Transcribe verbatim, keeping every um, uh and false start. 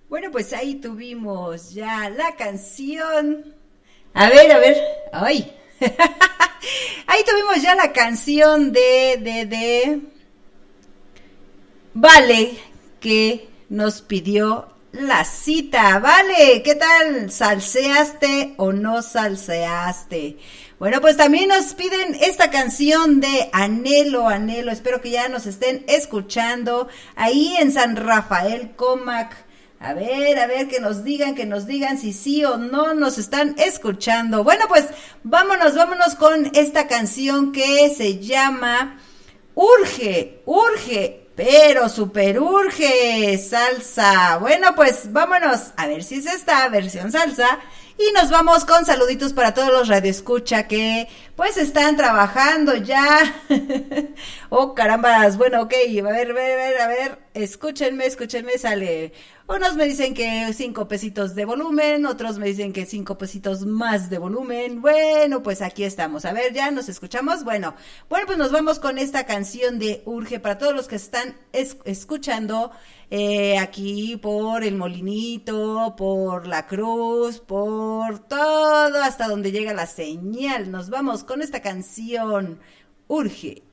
Bueno, pues ahí tuvimos ya la canción. A ver, a ver. ¡Ay! Ahí tuvimos ya la canción de, de, de... Vale, que nos pidió la cita. Vale, ¿qué tal? ¿Salseaste o no salseaste? Bueno, pues también nos piden esta canción de Anhelo, Anhelo. Espero que ya nos estén escuchando ahí en San Rafael Comac. A ver, a ver, que nos digan, que nos digan si sí o no nos están escuchando. Bueno, pues vámonos, vámonos con esta canción que se llama Urge, Urge, pero super urge, salsa. Bueno, pues vámonos a ver si es esta versión salsa. Y nos vamos con saluditos para todos los radioescucha que pues están trabajando ya. Oh, carambas. Bueno, ok, a ver, a ver, a ver, a ver. Escúchenme, escúchenme, sale. Unos me dicen que cinco pesitos de volumen, otros me dicen que cinco pesitos más de volumen. Bueno, pues aquí estamos. A ver, ya nos escuchamos. Bueno, bueno, pues nos vamos con esta canción de Urge para todos los que están es- escuchando eh, aquí por el Molinito, por la Cruz, por todo hasta donde llega la señal. Nos vamos con esta canción Urge.